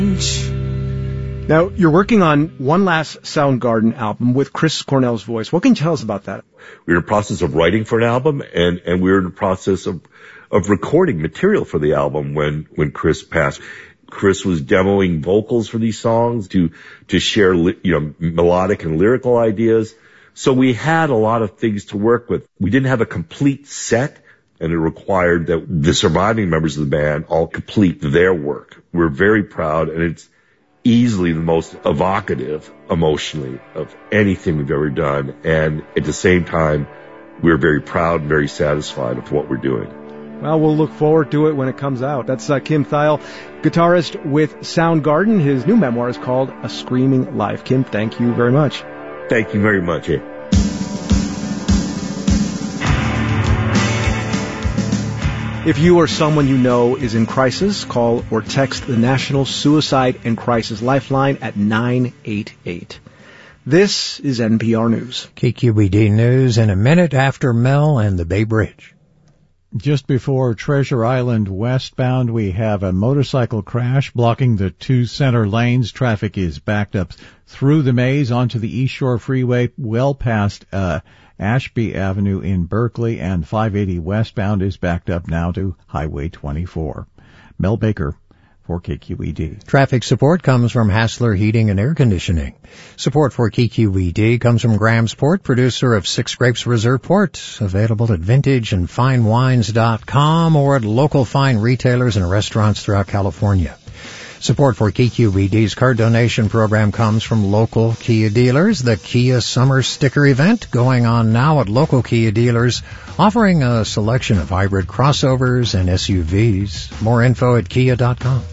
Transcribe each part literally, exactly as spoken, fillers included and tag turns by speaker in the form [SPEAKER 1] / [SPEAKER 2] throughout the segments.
[SPEAKER 1] Now, you're working on one last Soundgarden album with Chris Cornell's voice. What can you tell us about that?
[SPEAKER 2] We were in the process of writing for an album, and, and we were in the process of, of recording material for the album when, when Chris passed. Chris was demoing vocals for these songs to, to share, you know, melodic and lyrical ideas. So we had a lot of things to work with. We didn't have a complete set, and it required that the surviving members of the band all complete their work. We're very proud, and it's easily the most evocative emotionally of anything we've ever done. And at the same time, we're very proud and very satisfied with what we're doing.
[SPEAKER 1] Well, we'll look forward to it when it comes out. That's uh, Kim Thayil, guitarist with Soundgarden. His new memoir is called A Screaming Life. Kim, thank you very much.
[SPEAKER 2] Thank you very much. Eh?
[SPEAKER 1] If you or someone you know is in crisis, call or text the National Suicide and Crisis Lifeline at nine eight eight. This is N P R News.
[SPEAKER 3] K Q E D News in a minute after Mel and the Bay Bridge.
[SPEAKER 4] Just before Treasure Island westbound, we have a motorcycle crash blocking the two center lanes. Traffic is backed up through the maze onto the East Shore Freeway, well past uh Ashby Avenue in Berkeley, and five eighty westbound is backed up now to Highway twenty-four. Mel Baker for K Q E D.
[SPEAKER 3] Traffic support comes from Hassler Heating and Air Conditioning. Support for K Q E D comes from Graham's Port, producer of Six Grapes Reserve Port, available at vintage and fine wines dot com or at local fine retailers and restaurants throughout California. Support for K Q E D's card donation program comes from local Kia dealers. The Kia Summer Sticker Event going on now at local Kia dealers, offering a selection of hybrid crossovers and S U Vs. More info at kia dot com.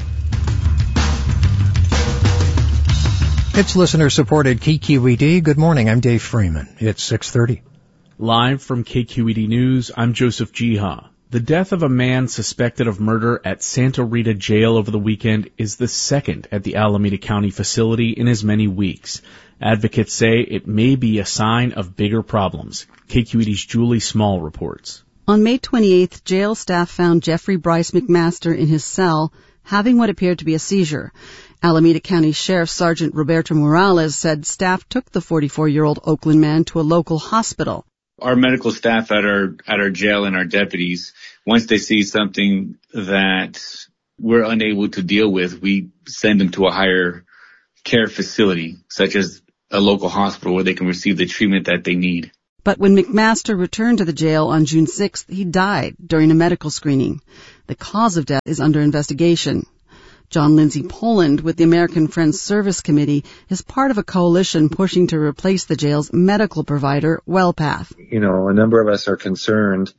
[SPEAKER 3] It's listener-supported K Q E D. Good morning, I'm Dave Freeman. It's six thirty.
[SPEAKER 5] Live from K Q E D News, I'm Joseph Jiha. The death of a man suspected of murder at Santa Rita Jail over the weekend is the second at the Alameda County facility in as many weeks. Advocates say it may be a sign of bigger problems. K Q E D's Julie Small reports.
[SPEAKER 6] On May twenty-eighth, jail staff found Jeffrey Bryce McMaster in his cell having what appeared to be a seizure. Alameda County Sheriff Sergeant Roberto Morales said staff took the forty-four-year-old Oakland man to a local hospital.
[SPEAKER 7] Our medical staff at our at our jail and our deputies, once they see something that we're unable to deal with, we send them to a higher care facility, such as a local hospital where they can receive the treatment that they need.
[SPEAKER 6] But when McMaster returned to the jail on June sixth, he died during a medical screening. The cause of death is under investigation. John Lindsay Poland with the American Friends Service Committee is part of a coalition pushing to replace the jail's medical provider, WellPath.
[SPEAKER 8] You know, a number of us are concerned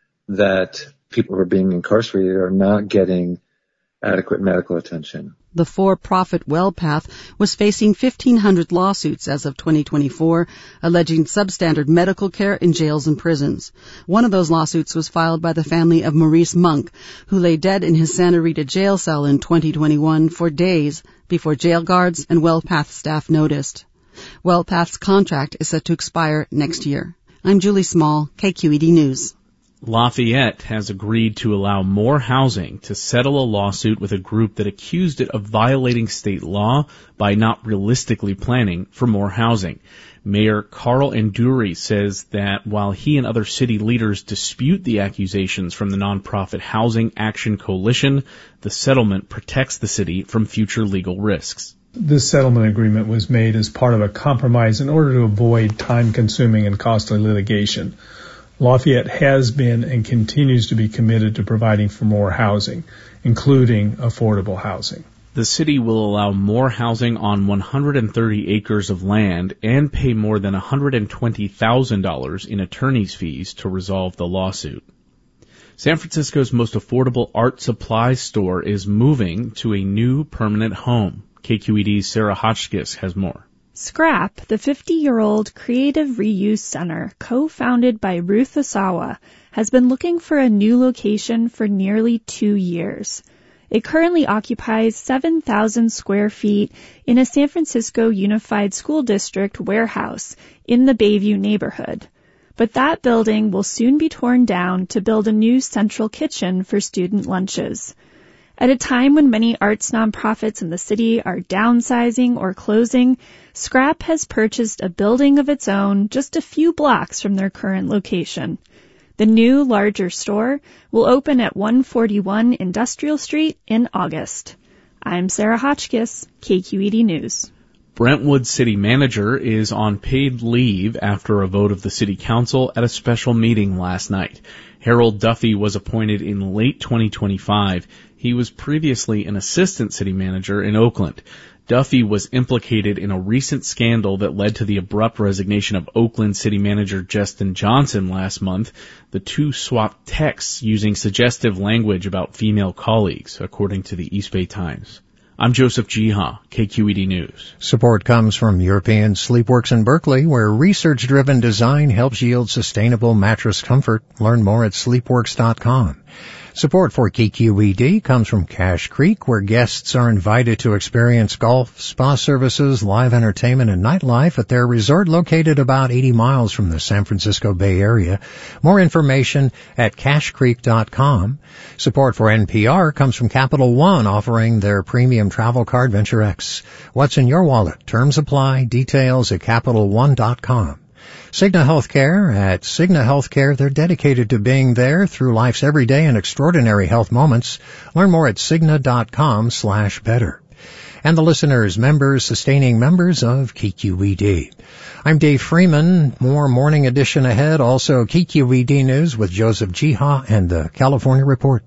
[SPEAKER 8] that people who are being incarcerated are not getting adequate medical attention.
[SPEAKER 6] The for-profit WellPath was facing fifteen hundred lawsuits as of twenty twenty-four, alleging substandard medical care in jails and prisons. One of those lawsuits was filed by the family of Maurice Monk, who lay dead in his Santa Rita jail cell in twenty twenty-one for days before jail guards and WellPath staff noticed. WellPath's contract is set to expire next year. I'm Julie Small, K Q E D News.
[SPEAKER 5] Lafayette has agreed to allow more housing to settle a lawsuit with a group that accused it of violating state law by not realistically planning for more housing. Mayor Carl Enduri says that while he and other city leaders dispute the accusations from the nonprofit Housing Action Coalition, the settlement protects the city from future legal risks.
[SPEAKER 9] This settlement agreement was made as part of a compromise in order to avoid time-consuming and costly litigation. Lafayette has been and continues to be committed to providing for more housing, including affordable housing.
[SPEAKER 5] The city will allow more housing on one hundred thirty acres of land and pay more than one hundred twenty thousand dollars in attorney's fees to resolve the lawsuit. San Francisco's most affordable art supply store is moving to a new permanent home. K Q E D's Sarah Hotchkiss has more.
[SPEAKER 10] Scrap, the fifty-year-old creative reuse center, co-founded by Ruth Asawa, has been looking for a new location for nearly two years. It currently occupies seven thousand square feet in a San Francisco Unified School District warehouse in the Bayview neighborhood. But that building will soon be torn down to build a new central kitchen for student lunches. At a time when many arts nonprofits in the city are downsizing or closing, Scrap has purchased a building of its own just a few blocks from their current location. The new, larger store will open at one forty-one Industrial Street in August. I'm Sarah Hotchkiss, K Q E D News.
[SPEAKER 5] Brentwood City Manager is on paid leave after a vote of the City Council at a special meeting last night. Harold Duffy was appointed in late twenty twenty-five. He was previously an assistant city manager in Oakland. Duffy was implicated in a recent scandal that led to the abrupt resignation of Oakland City Manager Justin Johnson last month. The two swapped texts using suggestive language about female colleagues, according to the East Bay Times. I'm Joseph Jiha, K Q E D News.
[SPEAKER 3] Support comes from European Sleepworks in Berkeley, where research-driven design helps yield sustainable mattress comfort. Learn more at sleepworks dot com. Support for K Q E D comes from Cache Creek, where guests are invited to experience golf, spa services, live entertainment, and nightlife at their resort located about eighty miles from the San Francisco Bay Area. More information at cache creek dot com. Support for N P R comes from Capital One, offering their premium travel card Venture X. What's in your wallet? Terms apply. Details at capital one dot com. Cigna Healthcare. At Cigna Healthcare, they're dedicated to being there through life's everyday and extraordinary health moments. Learn more at cigna dot com slash better. And the listeners, members, sustaining members of K Q E D. I'm Dave Freeman. More morning edition ahead. Also K Q E D News with Joseph Jiha and the California Report.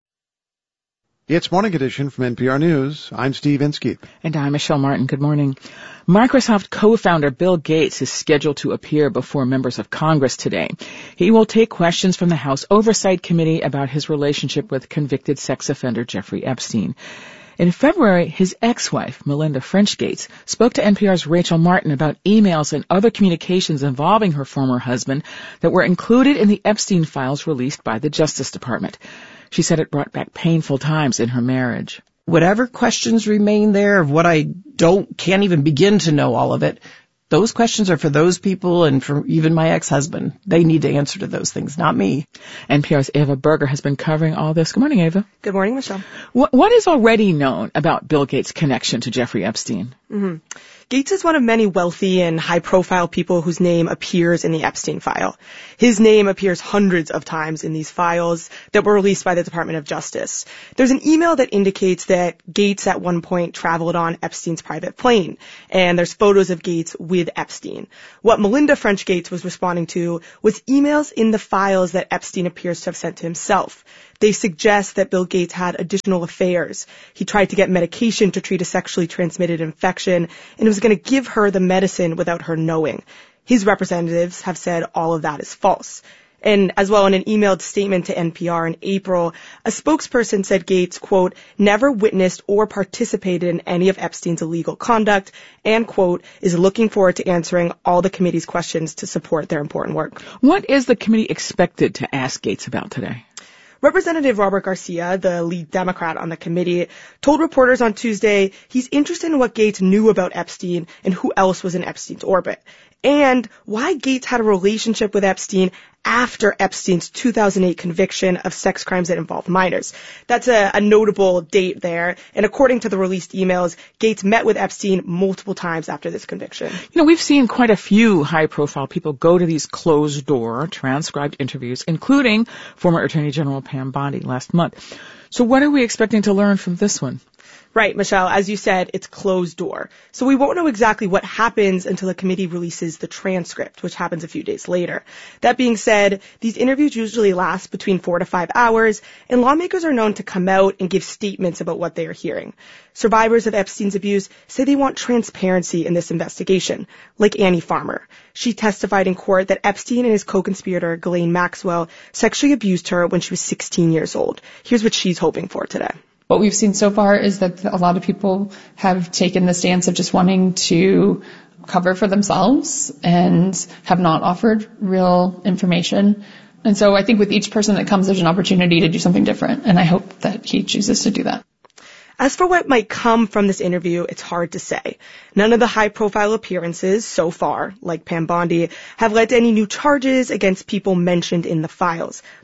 [SPEAKER 11] It's Morning Edition from N P R News. I'm Steve Inskeep.
[SPEAKER 12] And I'm Michelle Martin. Good morning. Microsoft co-founder Bill Gates is scheduled to appear before members of Congress today. He will take questions from the House Oversight Committee about his relationship with convicted sex offender Jeffrey Epstein. In February, his ex-wife, Melinda French Gates, spoke to N P R's Rachel Martin about emails and other communications involving her former husband that were included in the Epstein files released by the Justice Department. She said it brought back painful times in her marriage.
[SPEAKER 13] Whatever questions remain there of what I don't, can't even begin to know all of it, those questions are for those people and for even my ex-husband. They need to answer to those things, not me.
[SPEAKER 12] N P R's Ava Berger has been covering all this. Good morning, Ava.
[SPEAKER 14] Good morning, Michelle.
[SPEAKER 12] What, what is already known about Bill Gates' connection to Jeffrey Epstein?
[SPEAKER 14] Mm-hmm. Gates is one of many wealthy and high-profile people whose name appears in the Epstein file. His name appears hundreds of times in these files that were released by the Department of Justice. There's an email that indicates that Gates at one point traveled on Epstein's private plane, and there's photos of Gates with Epstein. What Melinda French Gates was responding to was emails in the files that Epstein appears to have sent to himself. They suggest that Bill Gates had additional affairs. He tried to get medication to treat a sexually transmitted infection, and was going to give her the medicine without her knowing. His representatives have said all of that is false. And as well, in an emailed statement to N P R in April, a spokesperson said Gates, quote, never witnessed or participated in any of Epstein's illegal conduct, and, quote, is looking forward to answering all the committee's questions to support their important work.
[SPEAKER 12] What is the committee expected to ask Gates about today?
[SPEAKER 14] Representative Robert Garcia, the lead Democrat on the committee, told reporters on Tuesday he's interested in what Gates knew about Epstein and who else was in Epstein's orbit, and why Gates had a relationship with Epstein after Epstein's two thousand eight conviction of sex crimes that involved minors. That's a, a notable date there, and according to the released emails, Gates met with Epstein multiple times after this conviction.
[SPEAKER 12] You know, we've seen quite a few high-profile people go to these closed-door, transcribed interviews, including former Attorney General Pam Bondi last month. So what are we expecting to learn from this one?
[SPEAKER 14] Right, Michelle, as you said, it's closed door. So we won't know exactly what happens until the committee releases the transcript, which happens a few days later. That being said, these interviews usually last between four to five hours, and lawmakers are known to come out and give statements about what they are hearing. Survivors of Epstein's abuse say they want transparency in this investigation, like Annie Farmer. She testified in court that Epstein and his co-conspirator, Ghislaine Maxwell, sexually abused her when she was sixteen years old. Here's what she's hoping for today.
[SPEAKER 15] What we've seen so far is that a lot of people have taken the stance of just wanting to cover for themselves and have not offered real information. And so I think with each person that comes, there's an opportunity to do something different. And I hope that he chooses to do that.
[SPEAKER 14] As for what might come from this interview, it's hard to say. None of the high-profile appearances so far, like Pam Bondi, have led to any new charges against people mentioned in the files.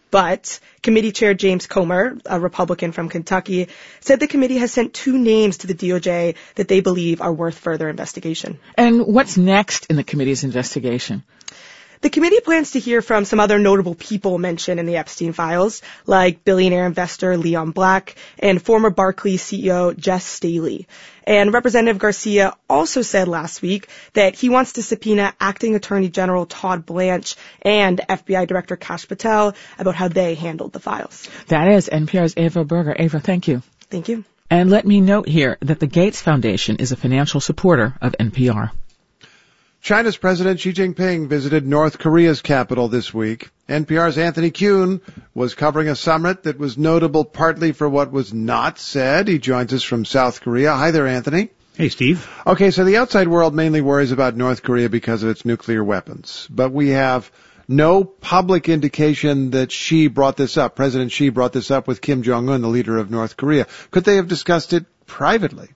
[SPEAKER 14] But committee chair James Comer, a Republican from Kentucky, said the committee has sent two names to the D O J that they believe are worth further investigation.
[SPEAKER 12] And what's next in the committee's investigation?
[SPEAKER 14] The committee plans to hear from some other notable people mentioned in the Epstein files, like billionaire investor Leon Black and former Barclays C E O Jess Staley. And Representative Garcia also said last week that he wants to subpoena Acting Attorney General Todd Blanche and F B I Director Kash Patel about how they handled the files.
[SPEAKER 12] That is N P R's Ava Berger. Ava, thank you.
[SPEAKER 14] Thank you.
[SPEAKER 12] And let me note here that the Gates Foundation is a financial supporter of N P R.
[SPEAKER 11] China's President Xi Jinping visited North Korea's capital this week. N P R's Anthony Kuhn was covering a summit that was notable partly for what was not said. He joins us from South Korea. Hi there, Anthony.
[SPEAKER 16] Hey, Steve.
[SPEAKER 11] Okay, so the outside world mainly worries about North Korea because of its nuclear weapons. But we have no public indication that Xi brought this up. President Xi brought this up with Kim Jong-un, the leader of North Korea. Could they have discussed it privately?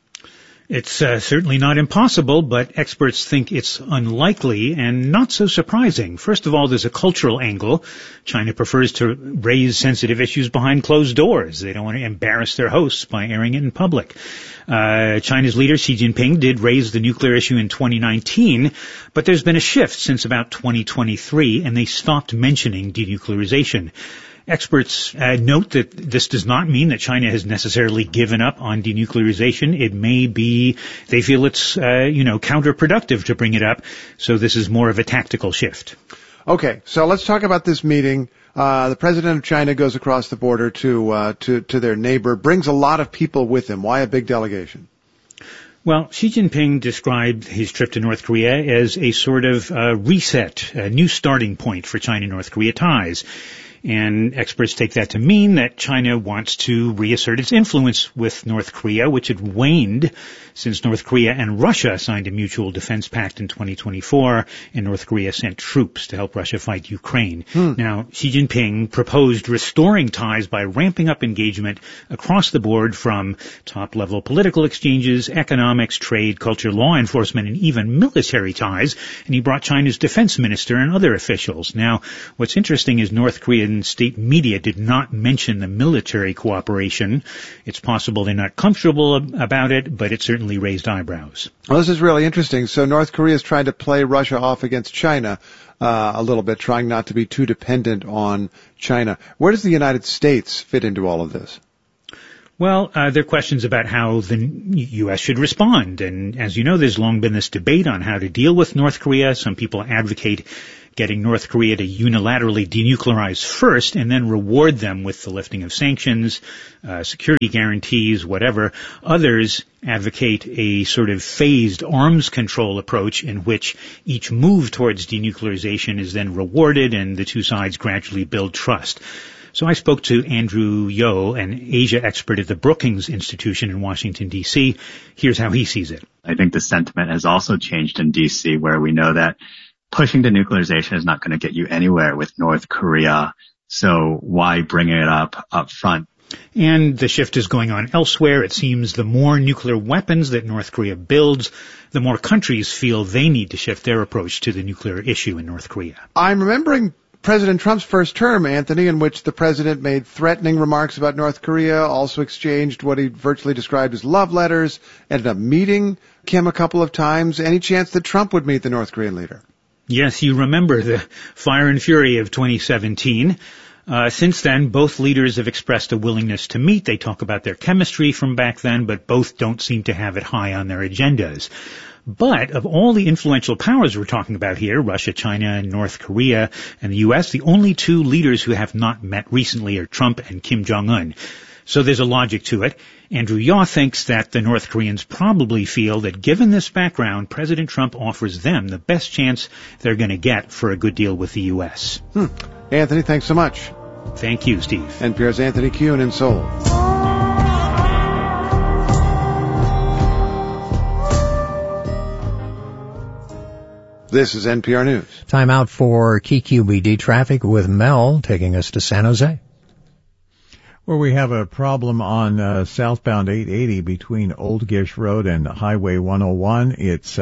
[SPEAKER 16] It's uh, certainly not impossible, but experts think it's unlikely and not so surprising. First of all, there's a cultural angle. China prefers to raise sensitive issues behind closed doors. They don't want to embarrass their hosts by airing it in public. Uh, China's leader, Xi Jinping, did raise the nuclear issue in twenty nineteen, but there's been a shift since about twenty twenty-three, and they stopped mentioning denuclearization. Experts uh, note that this does not mean that China has necessarily given up on denuclearization. It may be they feel it's, uh, you know, counterproductive to bring it up, so this is more of a tactical shift.
[SPEAKER 11] Okay, so let's talk about this meeting. Uh, the president of China goes across the border to, uh, to, to their neighbor, brings a lot of people with him. Why a big delegation?
[SPEAKER 16] Well, Xi Jinping described his trip to North Korea as a sort of uh, reset, a new starting point for China-North Korea ties. And experts take that to mean that China wants to reassert its influence with North Korea, which had waned since North Korea and Russia signed a mutual defense pact in twenty twenty-four, and North Korea sent troops to help Russia fight Ukraine. Hmm. Now, Xi Jinping proposed restoring ties by ramping up engagement across the board from top-level political exchanges, economics, trade, culture, law enforcement, and even military ties, and he brought China's defense minister and other officials. Now, what's interesting is North Korea state media did not mention the military cooperation. It's possible they're not comfortable about it, but it certainly raised eyebrows.
[SPEAKER 11] Well, this is really interesting. So North Korea is trying to play Russia off against China uh, a little bit, trying not to be too dependent on China. Where does the United States fit into all of this?
[SPEAKER 16] Well, uh, there are questions about how the U S should respond. And as you know, there's long been this debate on how to deal with North Korea. Some people advocate getting North Korea to unilaterally denuclearize first and then reward them with the lifting of sanctions, uh, security guarantees, whatever. Others advocate a sort of phased arms control approach in which each move towards denuclearization is then rewarded and the two sides gradually build trust. So I spoke to Andrew Yo, an Asia expert at the Brookings Institution in Washington, D C. Here's how he sees it.
[SPEAKER 17] I think the sentiment has also changed in D C, where we know that pushing denuclearization is not going to get you anywhere with North Korea. So why bring it up up front?
[SPEAKER 16] And the shift is going on elsewhere. It seems the more nuclear weapons that North Korea builds, the more countries feel they need to shift their approach to the nuclear issue in North Korea.
[SPEAKER 11] I'm remembering President Trump's first term, Anthony, in which the president made threatening remarks about North Korea, also exchanged what he virtually described as love letters, ended up meeting Kim a couple of times. Any chance that Trump would meet the North Korean leader?
[SPEAKER 16] Yes, you remember the fire and fury of twenty seventeen. Uh, since then, both leaders have expressed a willingness to meet. They talk about their chemistry from back then, but both don't seem to have it high on their agendas. But of all the influential powers we're talking about here, Russia, China, North Korea, and the U S, the only two leaders who have not met recently are Trump and Kim Jong-un. So there's a logic to it. Andrew Yaw thinks that the North Koreans probably feel that given this background, President Trump offers them the best chance they're going to get for a good deal with the U S.
[SPEAKER 11] Hmm. Anthony, thanks so much.
[SPEAKER 16] Thank you, Steve.
[SPEAKER 11] N P R's Anthony Kuhn in Seoul. This is N P R News.
[SPEAKER 3] Time out for K Q B D traffic with Mel taking us to San Jose.
[SPEAKER 4] Where we have a problem on uh, southbound eight eighty between Old Gish Road and Highway one oh one. It's uh,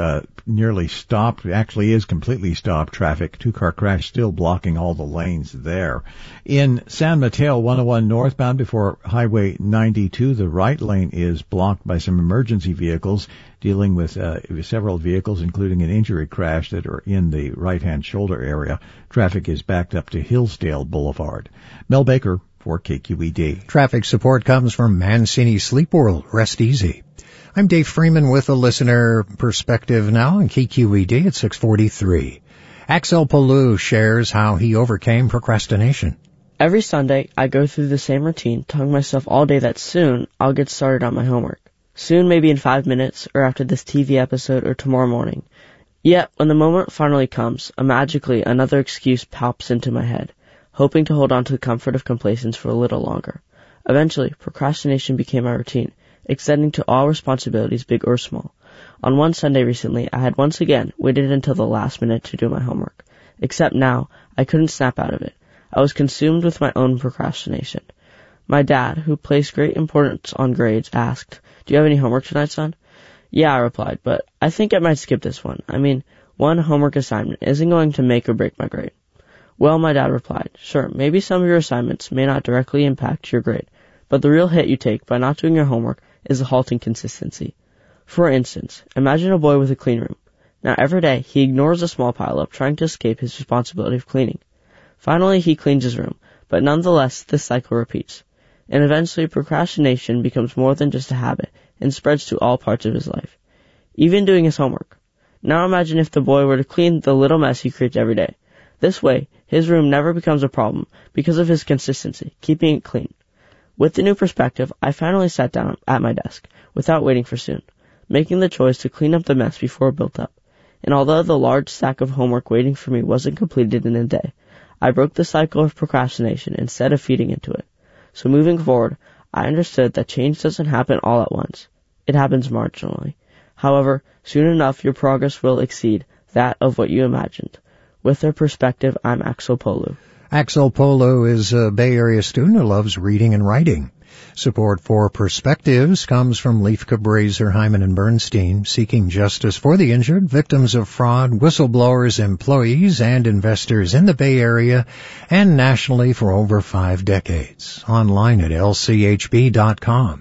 [SPEAKER 4] nearly stopped, actually is completely stopped traffic. Two-car crash still blocking all the lanes there. In San Mateo, one oh one northbound before Highway ninety-two, the right lane is blocked by some emergency vehicles dealing with uh, several vehicles, including an injury crash that are in the right-hand shoulder area. Traffic is backed up to Hillsdale Boulevard. Mel Baker for K Q E D.
[SPEAKER 3] Traffic support comes from Mancini Sleep World. Rest easy. I'm Dave Freeman with a listener perspective now on K Q E D at six forty-three. Axel Palou shares how he overcame procrastination.
[SPEAKER 18] Every Sunday, I go through the same routine, telling myself all day that soon I'll get started on my homework. Soon, maybe in five minutes, or after this T V episode, or tomorrow morning. Yet, when the moment finally comes, a magically another excuse pops into my head, hoping to hold on to the comfort of complacence for a little longer. Eventually, procrastination became my routine, extending to all responsibilities, big or small. On one Sunday recently, I had once again waited until the last minute to do my homework. Except now, I couldn't snap out of it. I was consumed with my own procrastination. My dad, who placed great importance on grades, asked, "Do you have any homework tonight, son?" "Yeah," I replied, "but I think I might skip this one. I mean, one homework assignment isn't going to make or break my grade." "Well," my dad replied, "sure, maybe some of your assignments may not directly impact your grade, but the real hit you take by not doing your homework is the halting consistency. For instance, imagine a boy with a clean room. Now every day he ignores a small pileup trying to escape his responsibility of cleaning. Finally he cleans his room, but nonetheless this cycle repeats. And eventually procrastination becomes more than just a habit and spreads to all parts of his life, even doing his homework. Now imagine if the boy were to clean the little mess he creates every day. This way, his room never becomes a problem because of his consistency, keeping it clean. With the new perspective, I finally sat down at my desk, without waiting for soon, making the choice to clean up the mess before it built up. And although the large stack of homework waiting for me wasn't completed in a day, I broke the cycle of procrastination instead of feeding into it. So moving forward, I understood that change doesn't happen all at once. It happens marginally. However, soon enough your progress will exceed that of what you imagined. With their perspective, I'm Axel Palou.
[SPEAKER 3] Axel Palou is a Bay Area student who loves reading and writing. Support for Perspectives comes from Leif Cabraser, Hyman and Bernstein, seeking justice for the injured, victims of fraud, whistleblowers, employees, and investors in the Bay Area and nationally for over five decades. Online at L C H B dot com.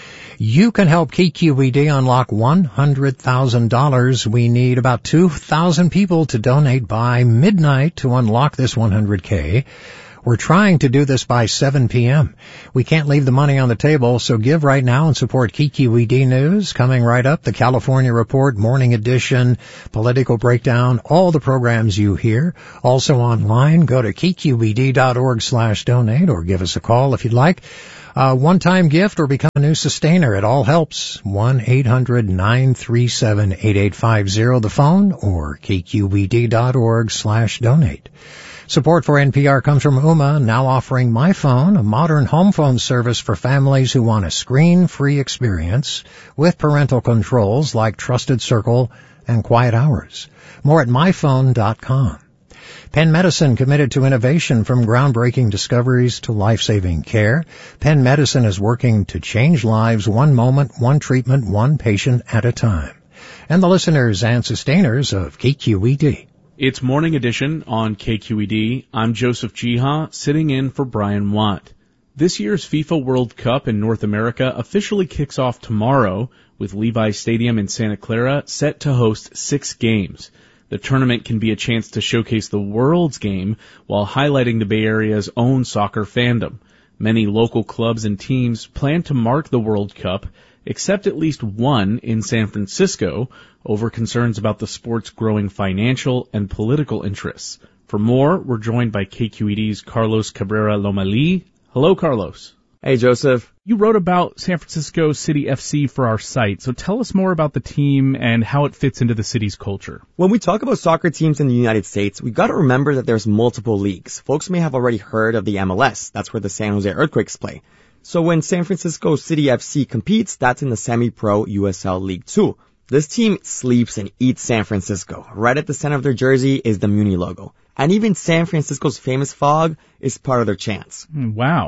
[SPEAKER 3] You can help K Q E D unlock one hundred thousand dollars. We need about two thousand people to donate by midnight to unlock this one hundred K. We're trying to do this by seven p.m. We can't leave the money on the table, so give right now and support K Q E D News. Coming right up, the California Report, Morning Edition, Political Breakdown, all the programs you hear. Also online, go to K Q E D dot org slash donate or give us a call if you'd like. A one-time gift or become a new sustainer. It all helps. one eight hundred nine three seven eight eight five zero, the phone, or K Q E D dot org slash donate. Support for N P R comes from Ooma, now offering My Phone, a modern home phone service for families who want a screen-free experience with parental controls like Trusted Circle and Quiet Hours. More at my phone dot com. Penn Medicine, committed to innovation from groundbreaking discoveries to life-saving care. Penn Medicine is working to change lives one moment, one treatment, one patient at a time. And the listeners and sustainers of K Q E D.
[SPEAKER 5] It's Morning Edition on K Q E D. I'm Joseph Jiha, sitting in for Brian Watt. This year's FIFA World Cup in North America officially kicks off tomorrow, with Levi's Stadium in Santa Clara set to host six games. The tournament can be a chance to showcase the world's game while highlighting the Bay Area's own soccer fandom. Many local clubs and teams plan to mark the World Cup, except at least one in San Francisco, over concerns about the sport's growing financial and political interests. For more, we're joined by K Q E D's Carlos Cabrera Lomali. Hello, Carlos.
[SPEAKER 19] Hey, Joseph.
[SPEAKER 5] You wrote about San Francisco City F C for our site, so tell us more about the team and how it fits into the city's culture.
[SPEAKER 19] When we talk about soccer teams in the United States, we've got to remember that there's multiple leagues. Folks may have already heard of the M L S. That's where the San Jose Earthquakes play. So when San Francisco City F C competes, that's in the semi-pro U S L League two. This team sleeps and eats San Francisco. Right at the center of their jersey is the Muni logo. And even San Francisco's famous fog is part of their chants.
[SPEAKER 5] Wow.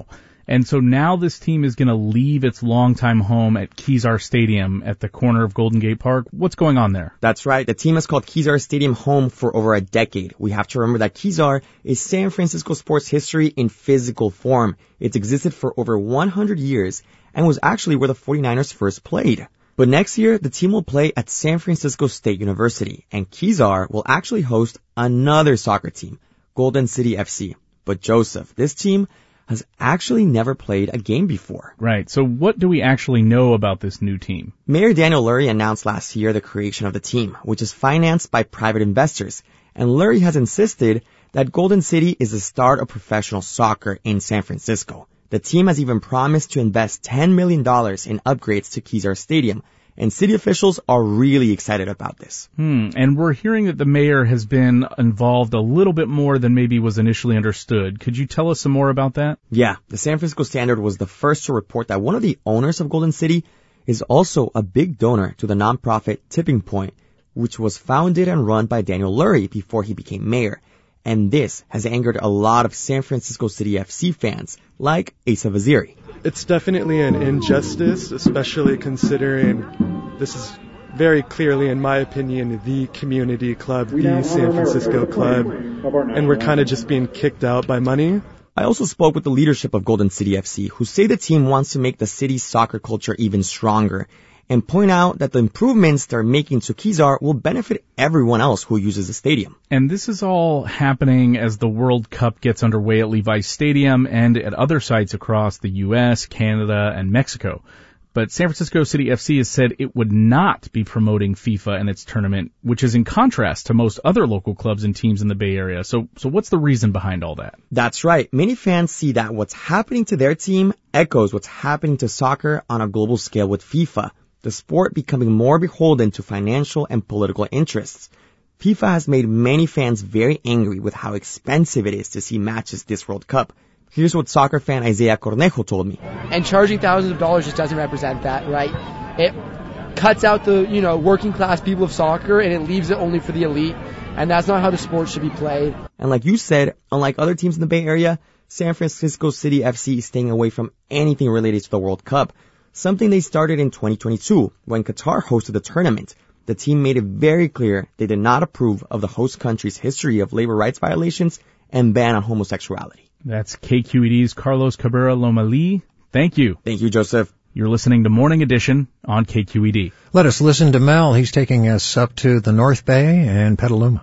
[SPEAKER 5] And so now this team is going to leave its longtime home at Kezar Stadium at the corner of Golden Gate Park. What's going on there?
[SPEAKER 19] That's right. The team has called Kezar Stadium home for over a decade. We have to remember that Kezar is San Francisco sports history in physical form. It's existed for over one hundred years and was actually where the forty-niners first played. But next year, the team will play at San Francisco State University, and Kezar will actually host another soccer team, Golden City F C. But Joseph, this team has actually never played a game before.
[SPEAKER 5] Right. So what do we actually know about this new team?
[SPEAKER 19] Mayor Daniel Lurie announced last year the creation of the team, which is financed by private investors. And Lurie has insisted that Golden City is the start of professional soccer in San Francisco. The team has even promised to invest ten million dollars in upgrades to Kezar Stadium, and city officials are really excited about this.
[SPEAKER 5] Hmm. And we're hearing that the mayor has been involved a little bit more than maybe was initially understood. Could you tell us some more about that?
[SPEAKER 19] Yeah. The San Francisco Standard was the first to report that one of the owners of Golden City is also a big donor to the nonprofit Tipping Point, which was founded and run by Daniel Lurie before he became mayor. And this has angered a lot of San Francisco City F C fans, like Asa Vaziri.
[SPEAKER 20] It's definitely an injustice, especially considering this is very clearly, in my opinion, the community club, the San Francisco club, and we're kind of just being kicked out by money.
[SPEAKER 19] I also spoke with the leadership of Golden City F C, who say the team wants to make the city's soccer culture even stronger, and point out that the improvements they're making to Kezar will benefit everyone else who uses the stadium.
[SPEAKER 5] And this is all happening as the World Cup gets underway at Levi's Stadium and at other sites across the U S, Canada, and Mexico. But San Francisco City F C has said it would not be promoting FIFA and its tournament, which is in contrast to most other local clubs and teams in the Bay Area. So, so what's the reason behind all that?
[SPEAKER 19] That's right. Many fans see that what's happening to their team echoes what's happening to soccer on a global scale with FIFA. The sport becoming more beholden to financial and political interests. FIFA has made many fans very angry with how expensive it is to see matches this World Cup. Here's what soccer fan Isaiah Cornejo told me.
[SPEAKER 21] And charging thousands of dollars just doesn't represent that, right? It cuts out the, you know, working class people of soccer and it leaves it only for the elite. And that's not how the sport should be played.
[SPEAKER 19] And like you said, unlike other teams in the Bay Area, San Francisco City F C is staying away from anything related to the World Cup. Something they started in twenty twenty-two when Qatar hosted the tournament. The team made it very clear they did not approve of the host country's history of labor rights violations and ban on homosexuality.
[SPEAKER 5] That's K Q E D's Carlos Cabrera Lomali. Thank you.
[SPEAKER 19] Thank you, Joseph.
[SPEAKER 5] You're listening to Morning Edition on K Q E D.
[SPEAKER 3] Let us listen to Mel. He's taking us up to the North Bay and Petaluma.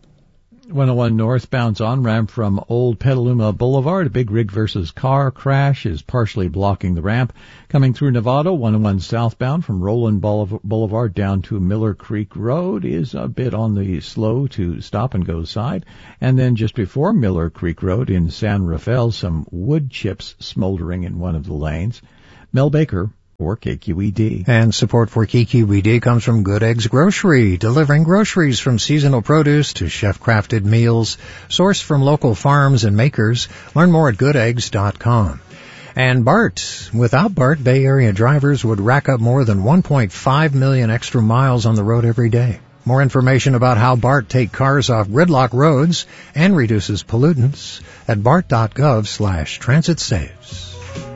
[SPEAKER 4] one oh one northbound's on-ramp from Old Petaluma Boulevard. A big rig versus car crash is partially blocking the ramp. Coming through Nevada, one oh one southbound from Roland Boulevard down to Miller Creek Road is a bit on the slow to stop and go side. And then just before Miller Creek Road in San Rafael, some wood chips smoldering in one of the lanes. Mel Baker for K Q E D.
[SPEAKER 3] And support for K Q E D comes from Good Eggs Grocery, delivering groceries from seasonal produce to chef-crafted meals, sourced from local farms and makers. Learn more at good eggs dot com. And BART. Without BART, Bay Area drivers would rack up more than one point five million extra miles on the road every day. More information about how BART take cars off gridlock roads and reduces pollutants at bart dot gov slash transit saves.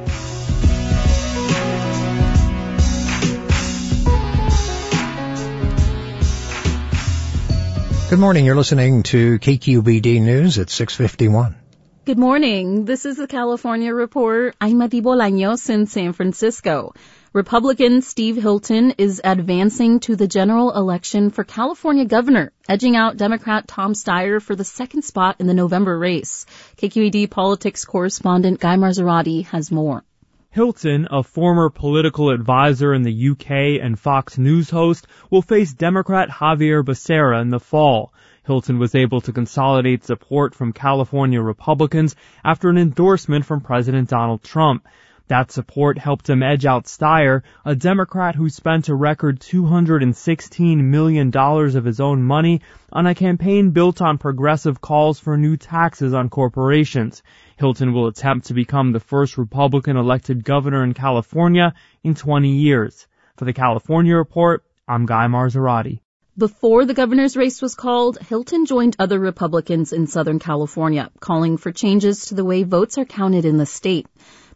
[SPEAKER 3] Good morning. You're listening to K Q B D News at six fifty-one.
[SPEAKER 22] Good morning. This is the California Report. I'm Mati Bolaños in San Francisco. Republican Steve Hilton is advancing to the general election for California governor, edging out Democrat Tom Steyer for the second spot in the November race. K Q E D politics correspondent Guy Marzorati has more.
[SPEAKER 23] Hilton, a former political advisor in the U K and Fox News host, will face Democrat Javier Becerra in the fall. Hilton was able to consolidate support from California Republicans after an endorsement from President Donald Trump. That support helped him edge out Steyer, a Democrat who spent a record two hundred sixteen million dollars of his own money on a campaign built on progressive calls for new taxes on corporations. Hilton will attempt to become the first Republican elected governor in California in twenty years. For the California Report, I'm Guy Marzorati.
[SPEAKER 22] Before the governor's race was called, Hilton joined other Republicans in Southern California, calling for changes to the way votes are counted in the state.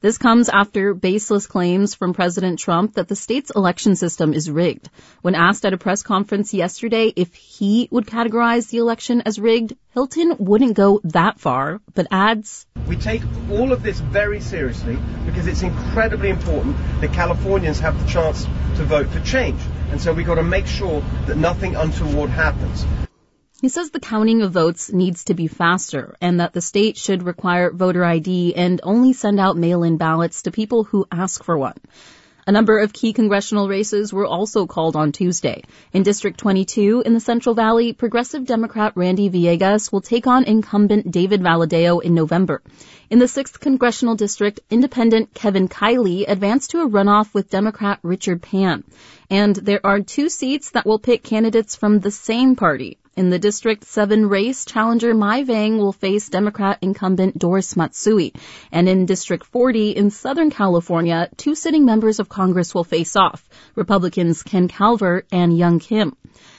[SPEAKER 22] This comes after baseless claims from President Trump that the state's election system is rigged. When asked at a press conference yesterday if he would categorize the election as rigged, Hilton wouldn't go that far, but adds,
[SPEAKER 1] "We take all of this very seriously because it's incredibly important that Californians have the chance to vote for change. And so we've got to make sure that nothing untoward happens."
[SPEAKER 22] He says the counting of votes needs to be faster and that the state should require voter I D and only send out mail-in ballots to people who ask for one. A number of key congressional races were also called on Tuesday. In District twenty-two in the Central Valley, Progressive Democrat Randy Villegas will take on incumbent David Valadao in November. In the sixth Congressional District, Independent Kevin Kiley advanced to a runoff with Democrat Richard Pan. And there are two seats that will pick candidates from the same party. In the District seven race, challenger Mai Vang will face Democrat incumbent Doris Matsui. And in District forty in Southern California, two sitting members of Congress will face off, Republicans Ken Calvert and Young Kim.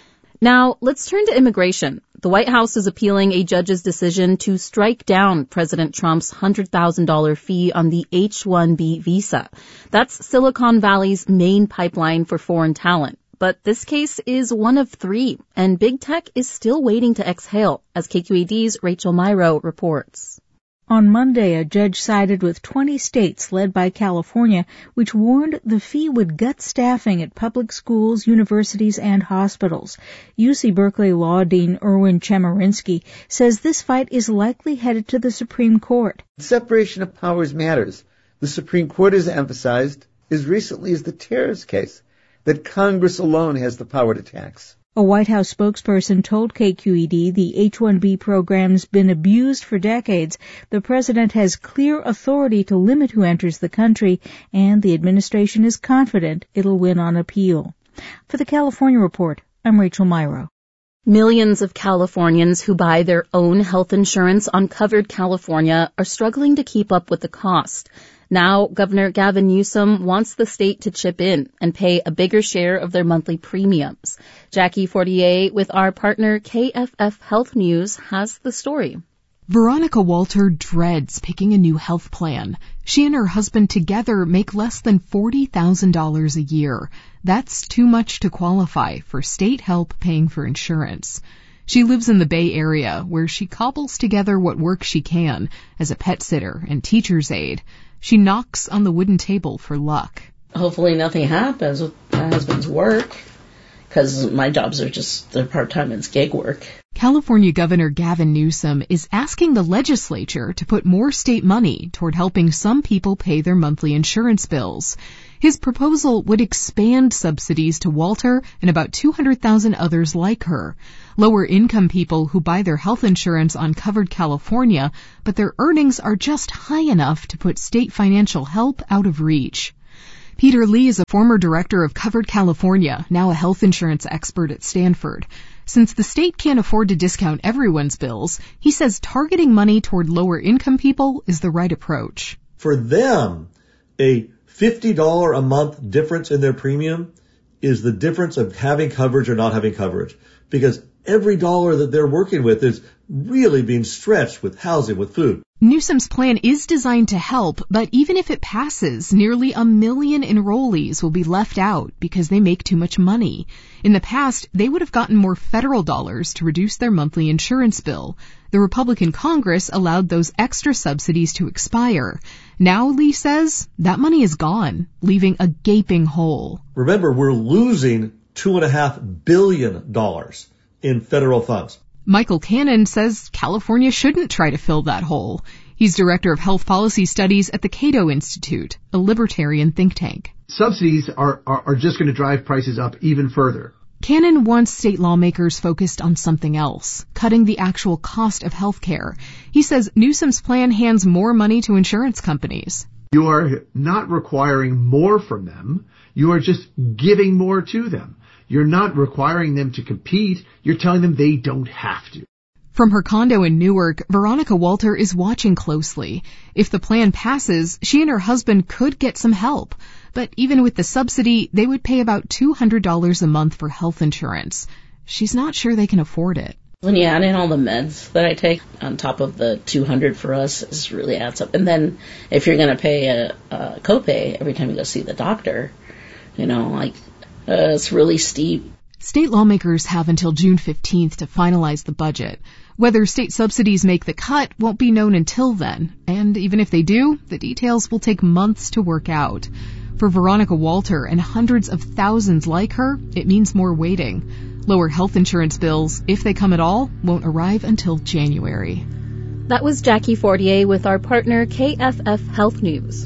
[SPEAKER 22] Now, let's turn to immigration. The White House is appealing a judge's decision to strike down President Trump's one hundred thousand dollars fee on the H one B visa. That's Silicon Valley's main pipeline for foreign talent. But this case is one of three, and big tech is still waiting to exhale, as K Q E D's Rachel Myrow reports.
[SPEAKER 2] On Monday, a judge sided with twenty states led by California, which warned the fee would gut staffing at public schools, universities, and hospitals. U C Berkeley Law Dean Erwin Chemerinsky says this fight is likely headed to the Supreme Court.
[SPEAKER 7] Separation of powers matters. The Supreme Court has emphasized, as recently as the terrorist case, that Congress alone has the power to tax.
[SPEAKER 2] A White House spokesperson told K Q E D the H one B program's been abused for decades. The president has clear authority to limit who enters the country, and the administration is confident it'll win on appeal. For the California Report, I'm Rachel Myrow.
[SPEAKER 22] Millions of Californians who buy their own health insurance on Covered California are struggling to keep up with the cost. Now, Governor Gavin Newsom wants the state to chip in and pay a bigger share of their monthly premiums. Jackie Fortier, with our partner K F F Health News, has the story.
[SPEAKER 24] Veronica Walter dreads picking a new health plan. She and her husband together make less than forty thousand dollars a year. That's too much to qualify for state help paying for insurance. She lives in the Bay Area, where she cobbles together what work she can as a pet sitter and teacher's aide. She knocks on the wooden table for luck.
[SPEAKER 25] Hopefully nothing happens with my husband's work, because my jobs are just, they're part-time, it's gig work.
[SPEAKER 24] California Governor Gavin Newsom is asking the legislature to put more state money toward helping some people pay their monthly insurance bills. His proposal would expand subsidies to Walter and about two hundred thousand others like her. Lower income people who buy their health insurance on Covered California, but their earnings are just high enough to put state financial help out of reach. Peter Lee is a former director of Covered California, now a health insurance expert at Stanford. Since the state can't afford to discount everyone's bills, he says targeting money toward lower income people is the right approach.
[SPEAKER 26] For them, a fifty dollars a month difference in their premium is the difference of having coverage or not having coverage, because every dollar that they're working with is really being stretched with housing, with food.
[SPEAKER 24] Newsom's plan is designed to help, but even if it passes, nearly a million enrollees will be left out because they make too much money. In the past, they would have gotten more federal dollars to reduce their monthly insurance bill. The Republican Congress allowed those extra subsidies to expire. Now, Lee says, that money is gone, leaving a gaping hole.
[SPEAKER 26] Remember, we're losing two and a half billion dollars in federal funds.
[SPEAKER 24] Michael Cannon says California shouldn't try to fill that hole. He's director of health policy studies at the Cato Institute, a libertarian think tank.
[SPEAKER 27] Subsidies are, are, are just going to drive prices up even further.
[SPEAKER 24] Cannon wants state lawmakers focused on something else, cutting the actual cost of health care. He says Newsom's plan hands more money to insurance companies.
[SPEAKER 27] You are not requiring more from them. You are just giving more to them. You're not requiring them to compete. You're telling them they don't have to.
[SPEAKER 24] From her condo in Newark, Veronica Walter is watching closely. If the plan passes, she and her husband could get some help. But even with the subsidy, they would pay about two hundred dollars a month for health insurance. She's not sure they can afford it.
[SPEAKER 25] When you add in all the meds that I take on top of the two hundred for us, it really adds up. And then if you're going to pay a, a copay every time you go see the doctor, you know, like, uh, it's really steep.
[SPEAKER 24] State lawmakers have until June fifteenth to finalize the budget. Whether state subsidies make the cut won't be known until then. And even if they do, the details will take months to work out. For Veronica Walter and hundreds of thousands like her, it means more waiting. Lower health insurance bills, if they come at all, won't arrive until January.
[SPEAKER 22] That was Jackie Fortier with our partner K F F Health News.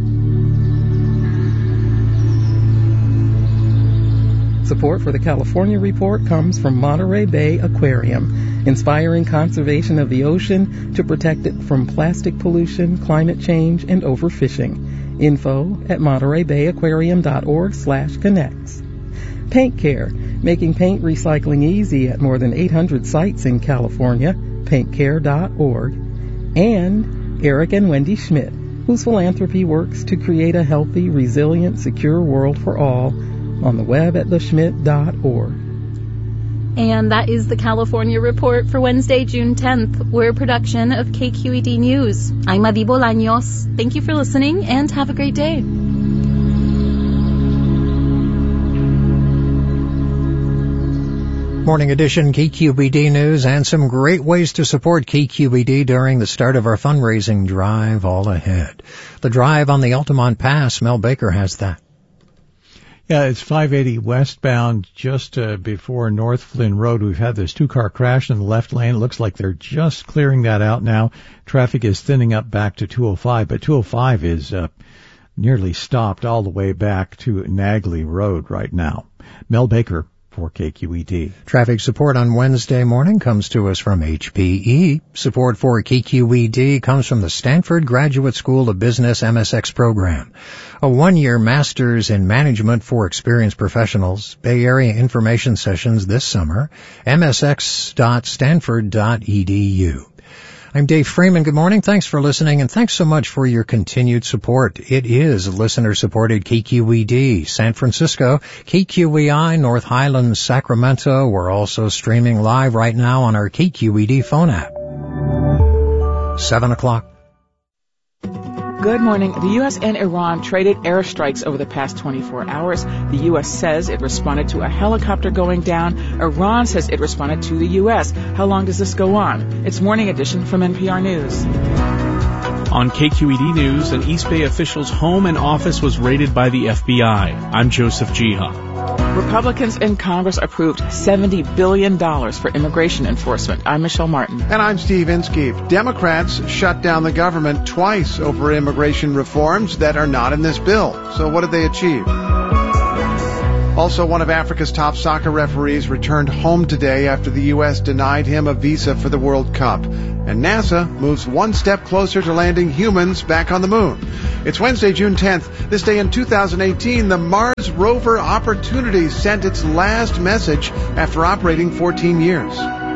[SPEAKER 6] Support for the California Report comes from Monterey Bay Aquarium, inspiring conservation of the ocean to protect it from plastic pollution, climate change, and overfishing. Info at monterey bay aquarium dot org slash connects. Paint Care, making paint recycling easy at more than eight hundred sites in California, paint care dot org. And Eric and Wendy Schmidt, whose philanthropy works to create a healthy, resilient, secure world for all, on the web at the schmidt dot org.
[SPEAKER 22] And that is the California Report for Wednesday, June tenth. We're a production of K Q E D News. I'm Madi Bolaños. Thank you for listening and have a great day.
[SPEAKER 3] Morning edition K Q B D News and some great ways to support K Q B D during the start of our fundraising drive all ahead. The drive on the Altamont Pass, Mel Baker has that.
[SPEAKER 4] Yeah, it's five eighty westbound just uh, before North Flynn Road. We've had this two-car crash in the left lane. It looks like they're just clearing that out now. Traffic is thinning up back to two oh five, but two oh five is uh, nearly stopped all the way back to Nagley Road right now. Mel Baker for K Q E D.
[SPEAKER 3] Traffic support on Wednesday morning comes to us from H P E. Support for K Q E D comes from the Stanford Graduate School of Business M S X program, a one-year master's in management for experienced professionals. Bay Area information sessions this summer, m s x dot stanford dot e d u. I'm Dave Freeman. Good morning. Thanks for listening, and thanks so much for your continued support. It is listener-supported K Q E D, San Francisco, K Q E I, North Highlands, Sacramento. We're also streaming live right now on our K Q E D phone app. Seven o'clock.
[SPEAKER 12] Good morning. The U S and Iran traded airstrikes over the past twenty-four hours. The U S says it responded to a helicopter going down. Iran says it responded to the U S. How long does this go on? It's Morning Edition from N P R News.
[SPEAKER 5] On K Q E D News, an East Bay official's home and office was raided by the F B I. I'm Joseph Jiha.
[SPEAKER 12] Republicans in Congress approved seventy billion dollars for immigration enforcement. I'm Michelle Martin.
[SPEAKER 11] And I'm Steve Inskeep. Democrats shut down the government twice over immigration reforms that are not in this bill. So what did they achieve? Also, one of Africa's top soccer referees returned home today after the U S denied him a visa for the World Cup. And NASA moves one step closer to landing humans back on the moon. It's Wednesday, June tenth. This day in two thousand eighteen, the Mars rover Opportunity sent its last message after operating fourteen years.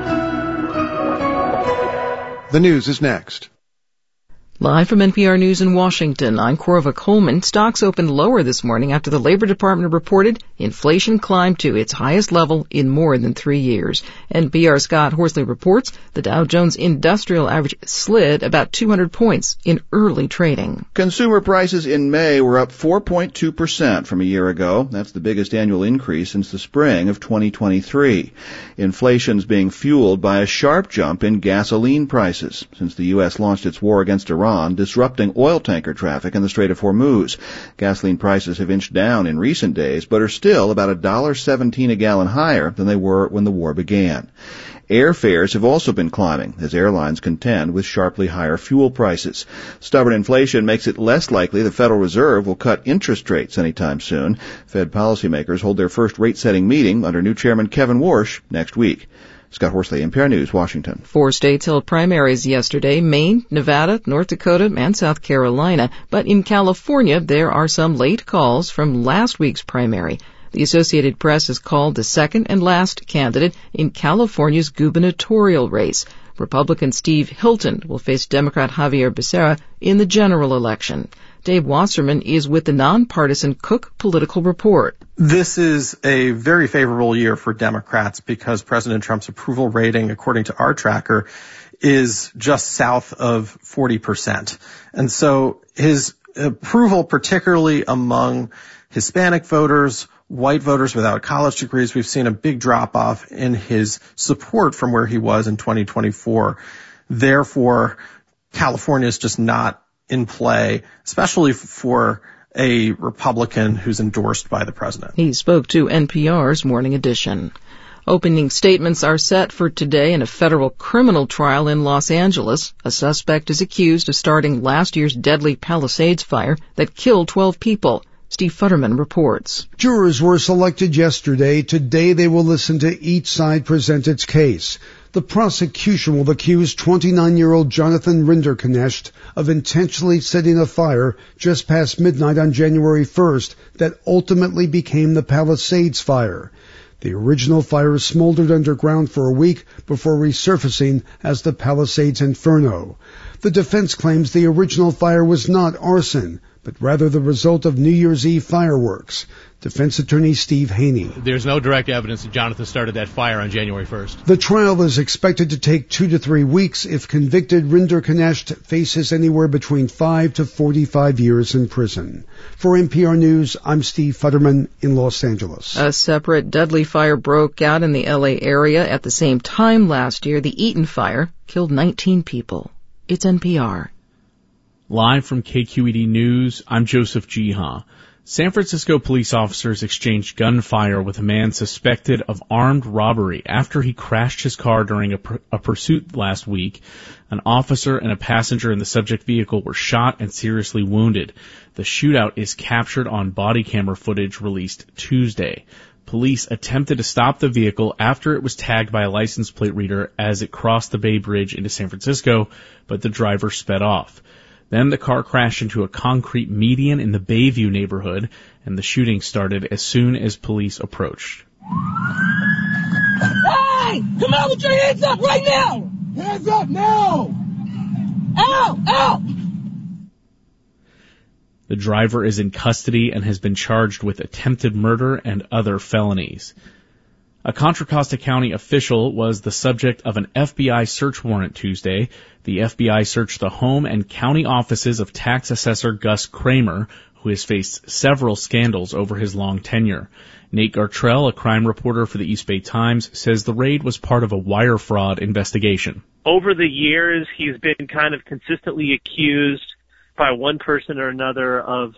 [SPEAKER 11] The news is next.
[SPEAKER 6] Live from N P R News in Washington, I'm Corva Coleman. Stocks opened lower this morning after the Labor Department reported inflation climbed to its highest level in more than three years. N P R's Scott Horsley reports the Dow Jones Industrial Average slid about two hundred points in early trading.
[SPEAKER 8] Consumer prices in May were up four point two percent from a year ago. That's the biggest annual increase since the spring of twenty twenty-three. Inflation's being fueled by a sharp jump in gasoline prices since the U S launched its war against Iran, disrupting oil tanker traffic in the Strait of Hormuz. Gasoline prices have inched down in recent days, but are still about one dollar seventeen a gallon higher than they were when the war began. Airfares have also been climbing as airlines contend with sharply higher fuel prices. Stubborn inflation makes it less likely the Federal Reserve will cut interest rates anytime soon. Fed policymakers hold their first rate-setting meeting under new Chairman Kevin Warsh next week. Scott Horsley, N P R News, Washington.
[SPEAKER 6] Four states held primaries yesterday: Maine, Nevada, North Dakota, and South Carolina. But in California, there are some late calls from last week's primary. The Associated Press has called the second and last candidate in California's gubernatorial race. Republican Steve Hilton will face Democrat Javier Becerra in the general election. Dave Wasserman is with the nonpartisan Cook Political Report.
[SPEAKER 9] This is a very favorable year for Democrats because President Trump's approval rating, according to our tracker, is just south of forty percent. And so his approval, particularly among Hispanic voters, white voters without college degrees, we've seen a big drop-off in his support from where he was in twenty twenty-four. Therefore, California is just not in play, especially for a Republican who's endorsed by the president.
[SPEAKER 6] He spoke to N P R's Morning Edition. Opening statements are set for today in a federal criminal trial in Los Angeles. A suspect is accused of starting last year's deadly Palisades fire that killed twelve people. Steve Futterman reports.
[SPEAKER 10] Jurors were selected yesterday. Today they will listen to each side present its case. The prosecution will accuse twenty-nine-year-old Jonathan Rinderknecht of intentionally setting a fire just past midnight on January first that ultimately became the Palisades fire. The original fire smoldered underground for a week before resurfacing as the Palisades Inferno. The defense claims the original fire was not arson, but rather the result of New Year's Eve fireworks. Defense attorney Steve Haney.
[SPEAKER 13] There's no direct evidence that Jonathan started that fire on January first.
[SPEAKER 10] The trial is expected to take two to three weeks. If convicted, Rinderknecht faces anywhere between five to forty-five years in prison. For N P R News, I'm Steve Futterman in Los Angeles.
[SPEAKER 6] A separate deadly fire broke out in the L A area at the same time last year. The Eaton fire killed nineteen people. It's N P R.
[SPEAKER 5] Live from K Q E D News, I'm Joseph Jiha. San Francisco police officers exchanged gunfire with a man suspected of armed robbery after he crashed his car during a, pr- a pursuit last week. An officer and a passenger in the subject vehicle were shot and seriously wounded. The shootout is captured on body camera footage released Tuesday. Police attempted to stop the vehicle after it was tagged by a license plate reader as it crossed the Bay Bridge into San Francisco, but the driver sped off. Then the car crashed into a concrete median in the Bayview neighborhood, and the shooting started as soon as police approached.
[SPEAKER 14] Hey! Come on with your hands up right now! Hands up now! Ow! Ow!
[SPEAKER 5] The driver is in custody and has been charged with attempted murder and other felonies. A Contra Costa County official was the subject of an F B I search warrant Tuesday. The F B I searched the home and county offices of tax assessor Gus Kramer, who has faced several scandals over his long tenure. Nate Gartrell, a crime reporter for the East Bay Times, says the raid was part of a wire fraud investigation.
[SPEAKER 15] Over the years, he's been kind of consistently accused by one person or another of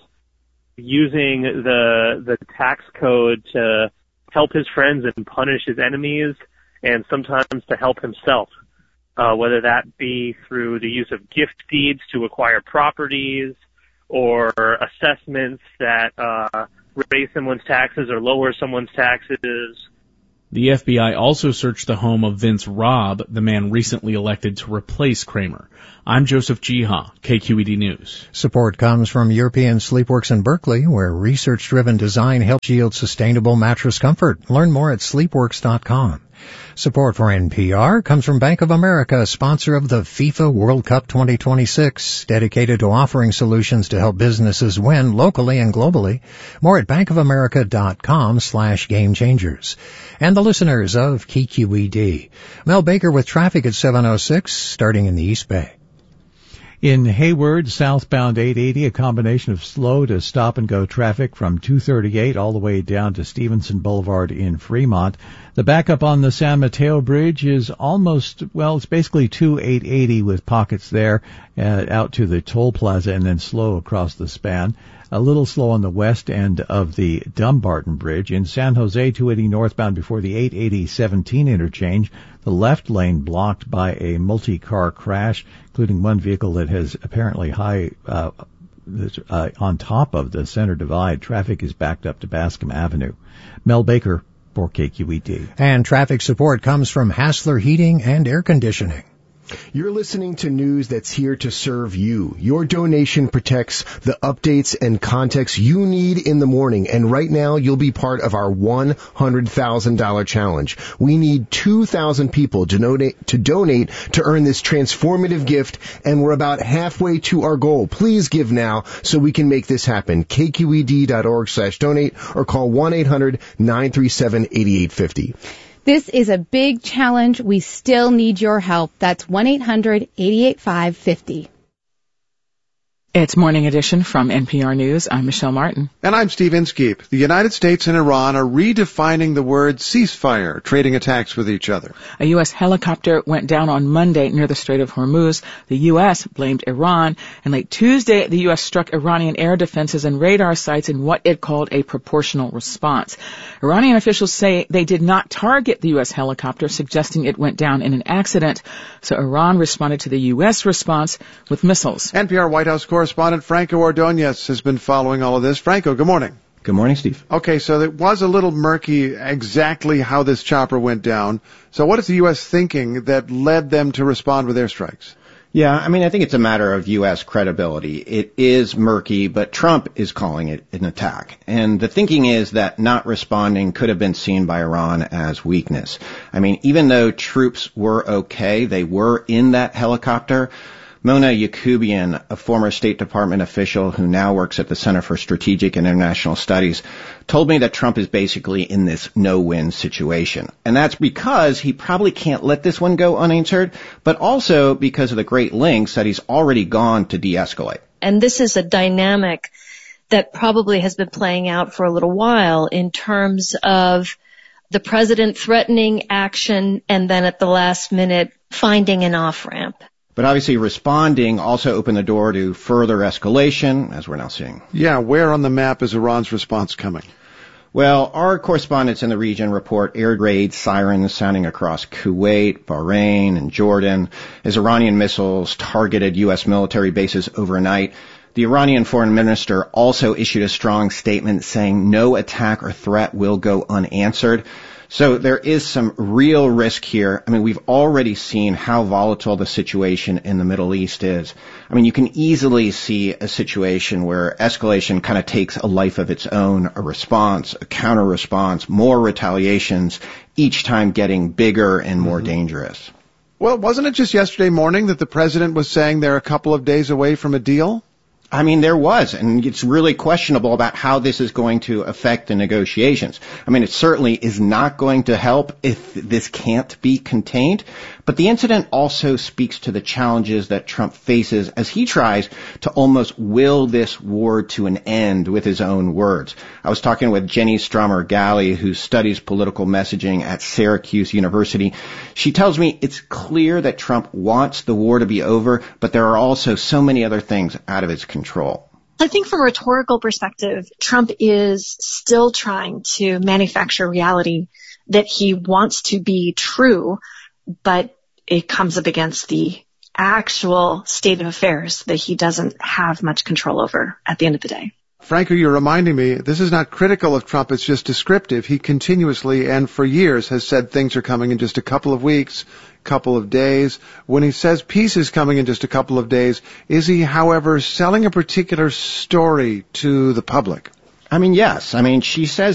[SPEAKER 15] using the the tax code to help his friends and punish his enemies, and sometimes to help himself, uh, whether that be through the use of gift deeds to acquire properties or assessments that uh, raise someone's taxes or lower someone's taxes.
[SPEAKER 5] The F B I also searched the home of Vince Robb, the man recently elected to replace Kramer. I'm Joseph Jiha, K Q E D News.
[SPEAKER 3] Support comes from European Sleepworks in Berkeley, where research-driven design helps yield sustainable mattress comfort. Learn more at sleepworks dot com. Support for N P R comes from Bank of America, sponsor of the FIFA World Cup twenty twenty-six, dedicated to offering solutions to help businesses win locally and globally. More at bankofamerica.com slash game changers. And the listeners of K Q E D. Mel Baker with traffic at seven oh six, starting in the East Bay.
[SPEAKER 4] In Hayward, southbound eight eighty, a combination of slow to stop-and-go traffic from two thirty-eight all the way down to Stevenson Boulevard in Fremont. The backup on the San Mateo Bridge is almost, well, it's basically two eight eighty with pockets there uh, out to the toll plaza and then slow across the span. A little slow on the west end of the Dumbarton Bridge. In San Jose, two eighty northbound before the eight eighty seventeen interchange. The left lane blocked by a multi-car crash, including one vehicle that has apparently high uh, uh, on top of the center divide. Traffic is backed up to Bascom Avenue. Mel Baker for K Q E D.
[SPEAKER 3] And traffic support comes from Hassler Heating and Air Conditioning.
[SPEAKER 16] You're listening to news that's here to serve you. Your donation protects the updates and context you need in the morning. And right now, you'll be part of our one hundred thousand dollars challenge. We need two thousand people to donate, to donate to earn this transformative gift, and we're about halfway to our goal. Please give now so we can make this happen. K Q E D dot org slash donate or call one eight hundred nine three seven eight eight five zero.
[SPEAKER 17] This is a big challenge. We still need your help. That's one eight hundred eight eight five five zero.
[SPEAKER 12] It's Morning Edition from N P R News. I'm Michelle Martin.
[SPEAKER 11] And I'm Steve Inskeep. The United States and Iran are redefining the word ceasefire, trading attacks with each other.
[SPEAKER 12] A U S helicopter went down on Monday near the Strait of Hormuz. The U S blamed Iran. And late Tuesday, the U S struck Iranian air defenses and radar sites in what it called a proportional response. Iranian officials say they did not target the U S helicopter, suggesting it went down in an accident. So Iran responded to the U S response with missiles.
[SPEAKER 11] N P R White House correspondent Correspondent Franco Ordonez has been following all of this. Franco, good morning.
[SPEAKER 18] Good morning, Steve.
[SPEAKER 11] Okay, so it was a little murky exactly how this chopper went down. So what is the U S thinking that led them to respond with airstrikes?
[SPEAKER 18] Yeah, I mean, I think it's a matter of U S credibility. It is murky, but Trump is calling it an attack. And the thinking is that not responding could have been seen by Iran as weakness. I mean, even though troops were okay, they were in that helicopter. Mona Yacoubian, a former State Department official who now works at the Center for Strategic and International Studies, told me that Trump is basically in this no-win situation. And that's because he probably can't let this one go unanswered, but also because of the great lengths that he's already gone to de-escalate.
[SPEAKER 19] And this is a dynamic that probably has been playing out for a little while in terms of the president threatening action and then at the last minute finding an off-ramp.
[SPEAKER 18] But obviously responding also opened the door to further escalation, as we're now seeing.
[SPEAKER 11] Yeah, where on the map is Iran's response coming?
[SPEAKER 18] Well, our correspondents in the region report air raid sirens sounding across Kuwait, Bahrain, and Jordan as Iranian missiles targeted U S military bases overnight. The Iranian foreign minister also issued a strong statement saying no attack or threat will go unanswered. So there is some real risk here. I mean, we've already seen how volatile the situation in the Middle East is. I mean, you can easily see a situation where escalation kind of takes a life of its own, a response, a counter response, more retaliations, each time getting bigger and more mm-hmm. dangerous.
[SPEAKER 11] Well, wasn't it just yesterday morning that the president was saying they're a couple of days away from a deal?
[SPEAKER 18] I mean, there was, and it's really questionable about how this is going to affect the negotiations. I mean, it certainly is not going to help if this can't be contained, but the incident also speaks to the challenges that Trump faces as he tries to almost will this war to an end with his own words. I was talking with Jenny Stromer-Galley, who studies political messaging at Syracuse University. She tells me it's clear that Trump wants the war to be over, but there are also so many other things out of his control. Control.
[SPEAKER 20] I think from a rhetorical perspective, Trump is still trying to manufacture reality that he wants to be true, but it comes up against the actual state of affairs that he doesn't have much control over at the end of the day.
[SPEAKER 11] Franco, you're reminding me, this is not critical of Trump, it's just descriptive. He continuously and for years has said things are coming in just a couple of weeks, couple of days. When he says peace is coming in just a couple of days, is he, however, selling a particular story to the public?
[SPEAKER 18] I mean, yes. I mean, she says